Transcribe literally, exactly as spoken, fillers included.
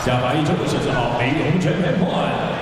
下把一周十四号，梅红全 M one。